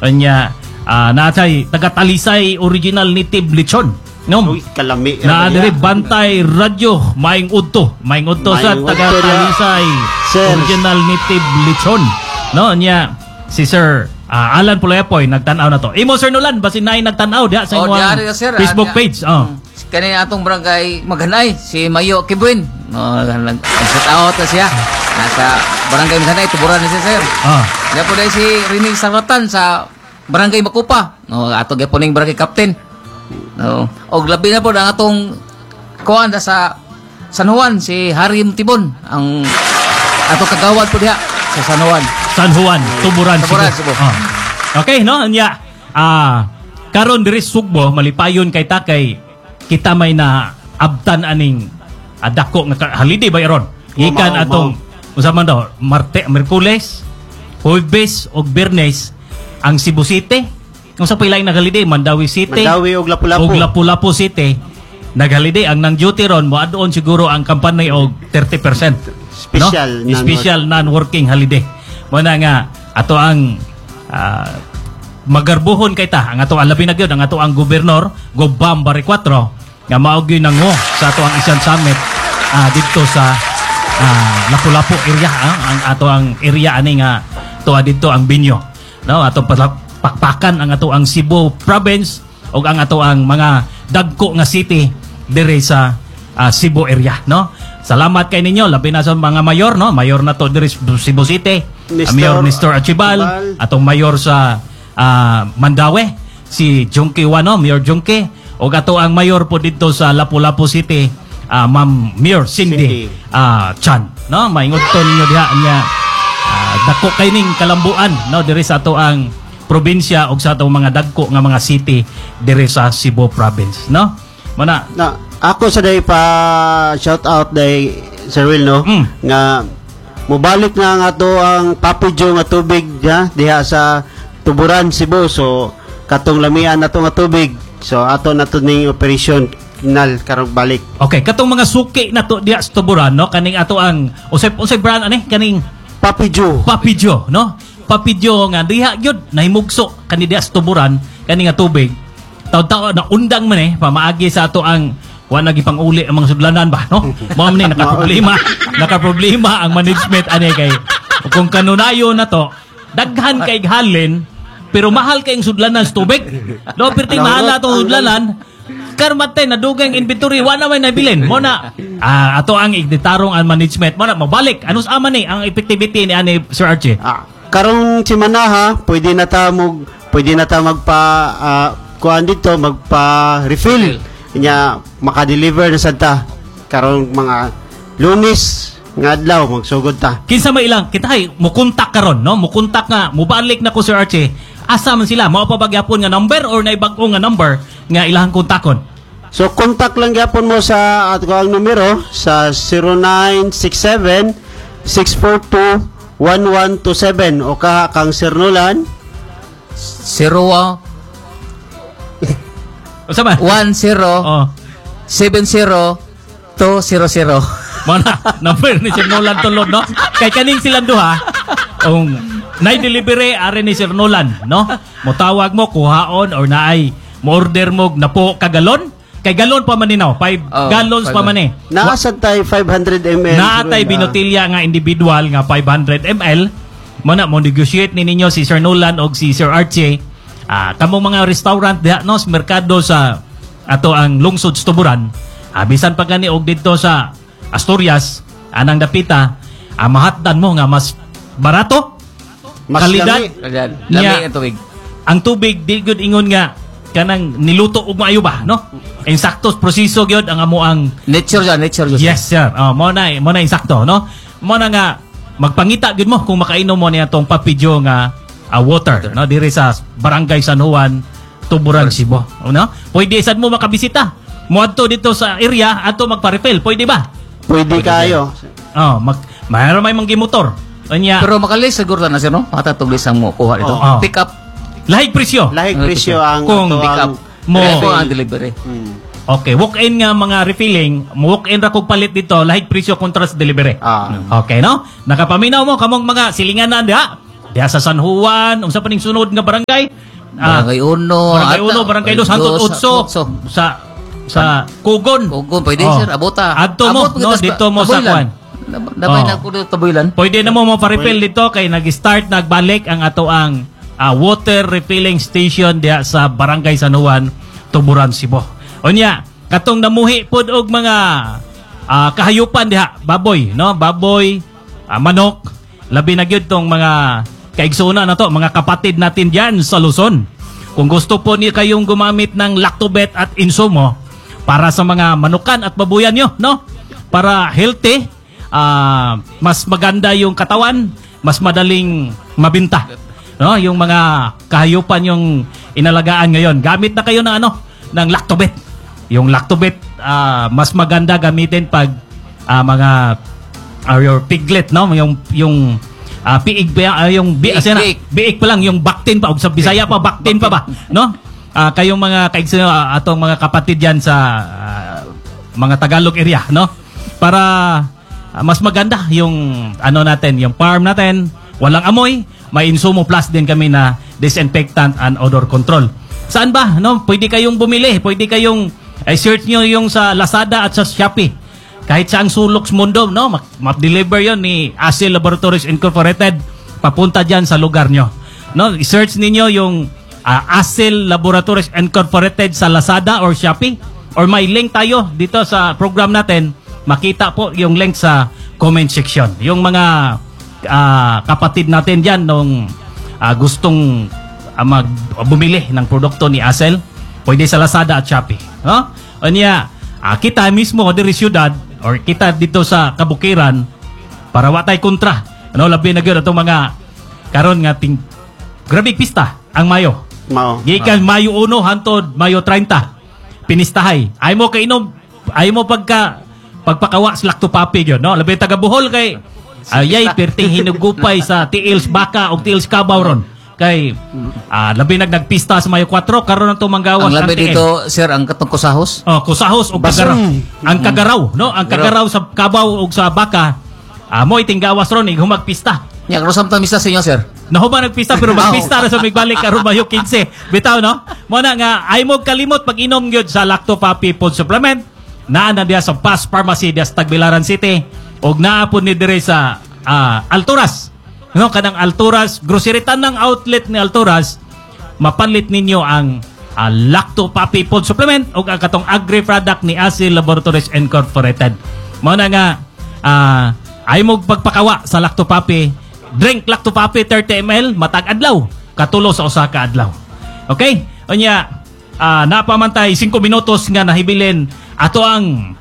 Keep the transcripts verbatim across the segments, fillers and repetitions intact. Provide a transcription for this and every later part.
Anya uh, natay taga-Talisay original native lechon. No? Uy, kalami. Na diri bantay radyo maing udto, maing udto sa taga-Talisay original native lechon. No, anya si Sir uh, Alan Pulayapoy nagtan-aw na to. Imo Sir Nolan basin nay nagtan-aw diha sa oh, imong Facebook ah, page. Oh. Um, kanina atong barangay Maghanay si Mayo Kibuin. No, nag-set out na siya. Nasa barangay Maghanay tuburan ni siya, sir. Ah. Diya po dahil si Rini Saratan sa barangay Makupa. No, ato gyapon ning barangay captain. No, og labi na po ang atong kuan sa San Juan si Harry Mtibon ang ato kagawad po diha sa San Juan. San Juan, Tuburan, Tuburan Cebu. Oh. Okay, no? Anya, ah, karon diri Sugbo, malipayon kay takay, kita may na abtan aning adako nga holiday ba iron? Gikan atong, usaman daw, Marte, Merkules, Huwebes, o Biyernes, ang Cebu City, kung sa pilay nag-holiday, Mandawi City, Mandawi og Lapu-Lapu. og Lapu-Lapu City, nag-holiday, ang nang duty ron, mo adoon siguro ang kampanya og thirty percent. Special, no? Special non-working holiday. Muna nga, ato ang uh, magarbuhon kay ta, ang ato ang labi na gyud, ang ato ang gobernador, Gobam Baricuatro, nga maog yun nango sa ato ang isang summit uh, dito sa uh, Lapu-Lapu area, uh, ang ato ang area ani nga tuwa dito ang Binyo. No, ato pakpakan ang ato ang Cebu province o ang ato ang mga dagko nga city dire sa uh, Cebu area, no? Salamat kay ninyo labi na sa mga mayor, no? Mayor na to dire sa Cebu City. Mister Mayor Mister Archibal, atong mayor sa uh, Mandawi si Junkie Wano, Mayor Junkie, o ato ang mayor po dito sa Lapu-Lapu City, uh, Ma'am Mayor Cindy, Cindy. Uh, Chan, no? Maingodton niyo diha niya uh, dako kay ning kalambuan, no? Dire sa ato ang probinsya o sa atong mga dagko nga mga city dire sa Cebu province, no? Mana na ako sa day pa shout out day Sir Will, no? Mm. Nga mubalik na nga to ang papijo nga tubig ha, diha sa Tuburan, Cebu. So katong lamian na to nga tubig. So ato na to ning operation kinal karong balik. Okay, katong mga suki na to diha sa Tuburan, no? Kaning ato ang usay usay brand ani kaning papijo. Papijo, no? Papijo nga diha gyud nahimugso kani diha sa Tuburan kani nga tubig. Taw-taw na undang man eh pamaagi sa ato ang wa nagipang uli ang mga sudlanan ba, no? Mao man ni nakaproblema, nakaproblema ang management ani kay kung kanunayo na to, daghan kay halin pero mahal kay ang sudlanan sa tubig. No, perting mahal na tong sudlanan. Karmatay na dugang inventory wa na may nabilin. Mo na ah, ato ang igditarong ang management. Mo na mabalik. Anus ama ni ang effectivity ni ani Sir Archie? Ah, karong simana ha, pwede na ta mag pwede na ta magpa uh, kuan dito magpa-refill. Nya maka-deliver na sad ta karong mga Lunes nga adlaw magsugod ta. Kinsa may ilang kita ay mukontak karon, no? Mukontak nga mubalik na ko Sir Archie. Asa man sila? Mao pa bagyapon nga number or naibag-o nga number nga ilahang kontakon? So contact lang gyapon mo sa ato ang numero sa zero nine six seven six four two one one two seven o ka kang Sir Nolan zero Usa ba? one zero Oh. seven zero two zero zero. Mana number ni Sir Nolan tulod, no? Kay kaning silang duha ang nay-delivery are ni Sir Nolan, no? Motawag mo kuhaon or naay mo order mo na po kagalon. Kay galon pa man ninaw, five oh, gallons five. pa man eh. Naasad tay five hundred milliliters. Naatay binotilya nga individual nga five hundred milliliters. Mana mo negotiate ni ninyo si Sir Nolan og si Sir Archie. Ah, kamong mga restaurant diha no sa merkado sa ato ang lungsod sa Tuburan. Ah, bisan pa gani og dito sa Asturias, anang dapita, ah, mahatdan mo nga mas barato, mas kalidad, Lami niya, ang tubig. ang tubig di gyud ingon nga kanang niluto og maayo ba, no? Insakto proseso gyud ang amo ang Nature dyan, nature dyan. yes sir. Oh, mo na mo na insakto, no? Mo na nga magpangita gyud mo kung makainom mo niya tong papijo nga uh, water, no? Diri sa Barangay San Juan, Tuburan, Cebu, no? Pwede sad mo makabisita. Moadto dito sa area ato magpa-refill, pwede ba? Pwede kayo. Oh, mag mayroon may mga motor. Anya, Pero makalis siguro na siya, no? Matatuglis ang mo kuha dito. Oh, oh. Pick up. lahig presyo. Lahig presyo ang Kung ato Pick up. ang mo. Mo ang delivery. Hmm. Okay, walk-in nga mga refilling, walk-in ra kog palit dito, lahig presyo kontra sa delivery. Ah. Okay, no? Nakapaminaw mo kamong mga silinganan diha. diha sa San Juan, unsa pa ning sunod nga barangay? Ah, Barangay Uno. Barangay ata, Uno, Barangay Dos, Dos, hangtod Utso, Utso. sa sa Kugon. Kugon, pwede Oh. sir, abota. Adto mo, Abot, no, pagkatas- dito mo sa Tabuilan. Kwan. Nab- Dabay Oh. na ko dito tabuilan. Pwede na mo mo pa-refill dito kay nag-start nagbalik ang ato ang ah, water refilling station diha sa Barangay San Juan, Tuburan, Cebu. Unya, katong namuhi pod og mga ah, kahayupan diha, baboy, no? Baboy, ah, manok, labi na gyud tong mga kaigsuna na to, mga kapatid natin diyan sa Luzon. Kung gusto po niyo kayong gumamit ng Lactobet at Insumo para sa mga manukan at babuyan nyo, no? Para healthy, ah, mas maganda yung katawan, mas madaling mabinta. No, yung mga kahayupan yung inalagaan ngayon. Gamit na kayo ng ano, ng Lactobet. Yung Lactobet ah, mas maganda gamitin pag ah, mga ah, your piglet, no? Yung yung ah, piig ba ah, yung bi, Biik, asya na, biik. biik pa lang yung baktin pa, ug sa Bisaya pa baktin pa ba, no? Ah, kayong mga kaigsa ah, atong mga kapatid diyan sa ah, mga Tagalog area, no? Para ah, mas maganda yung ano natin, yung farm natin, walang amoy, may Insumo Plus din kami na disinfectant and odor control. Saan ba? No? Pwede kayong bumili, pwede kayong ay search nyo yung sa Lazada at sa Shopee. Kahit saang sulok sa mundo, no? Ma- Ma-deliver yon ni Asil Laboratories Incorporated papunta diyan sa lugar nyo. No? I-search ninyo yung uh, Asil Laboratories Incorporated sa Lazada or Shopee, or may link tayo dito sa program natin. Makita po yung link sa comment section. Yung mga ah, kapatid natin diyan nung ah, gustong ah, mag bumili ng produkto ni Asel, pwede sa Lazada at Shopee, no? Unya, ah, kita mismo diri syudad or kita dito sa kabukiran para wa tay kontra. Ano labi na gyud atong mga karon nga ting grabe pista ang Mayo. Mao. Gikan Mayo uno hantod Mayo treinta. Pinistahay. Ay mo kainom, ay mo pagka pagpakawa sa Lactopapi gyud, no? Labi taga Bohol kay ayay perting hinugupay sa tiils baka o tiils kabaw ron. Kay ah, labi nag nagpista sa Mayo four karon nato manggawas Ang labi ang tiil. dito, sir, ang katong kusahos. Oh, kusahos o Basong. kagaraw. Ang kagaraw, no? Ang kagaraw sa kabaw o sa baka. Ah, mo itinggawas ron ig humagpista. Nya karon samtang misa sa inyo, sir. Naho ba nagpista pero magpista na sa migbalik karon Mayo fifteen. Bitaw no? Mo na nga ay mo kalimot pag inom gyud sa Lactopapi food supplement. Naa na diya sa Pas Pharmacy diya sa Tagbilaran City og naa po ni dire sa ah, Alturas. No, kanang Alturas, grocery tanang outlet ni Alturas, mapalit ninyo ang uh, Lactopapi food supplement o ang katong agri product ni Asil Laboratories Incorporated. Mao na nga uh, ay mo pagpakawa sa Lactopapi, drink Lactopapi thirty milliliters matag adlaw, katulo sa usa ka adlaw. Okay? Unya, uh, napamantay five minutos nga nahibilin ato ang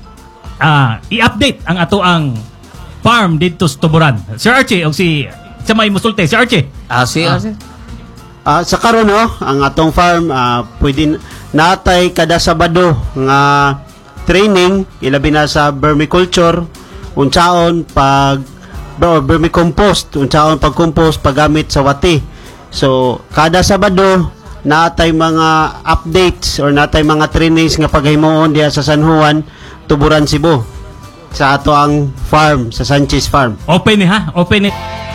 uh, i-update ang ato ang farm dito sa Tuburan. Sir Archie, o si sa may musulte, Sir Archie. Ah, si, ah, si. Ah, sa karon no, ang atong farm ah, pwede natay kada Sabado nga training ilabi na sa vermiculture unsaon pag or vermicompost unsaon pag-compost paggamit sa wati. So kada Sabado natay mga updates or natay mga trainings nga paghimuon diha sa San Juan, Tuburan, Cebu sa ato ang farm sa Sanchez Farm. Open ni ha, open ni.